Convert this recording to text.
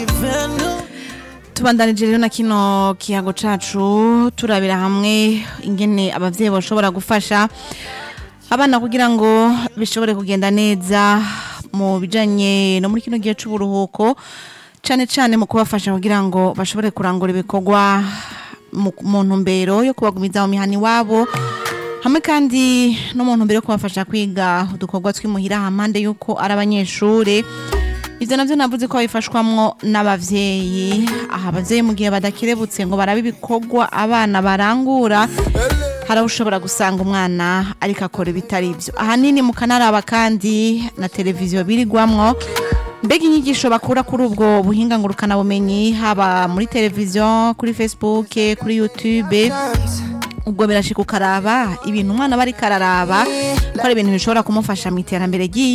tubandanije rero na kino kiyago cacu turabira hamwe ingene abavyeyi bashobora gufasha abana kugira ngo bishobore kugenda neza mu bijanye no muri kino gihe c'uburuhuko cane cane mu kubafasha kugira ngo bashobore kurangura ibikorwa mu ntumbero yo kubagumiza mu mihani wabo hamwe kandi no mu ntumbero yo kubafasha kwiga udukorwa twimuhira hampande yuko ari abanyeshure. Ivyo navyo navuze ko bifashwamwo n'abavyeyi. Aha abavyeyi mu gihe badakerebutse ngo barabe ibikorwa abana barangura, hari ushobora gusanga umwana ariko akora ibitari ivyo. Ahanini mu kanaraba kandi na televiziyo birigwamwo. Mbega inyigisho bakura kuri ubwo buhinga ngurukana bumenyi haba muri televiziyo, kuri Facebook, kuri YouTube. Ubwo birashika ukaraba ibintu umwana bari kararaba ko ari ibintu bishobora kumufasha mu iterambere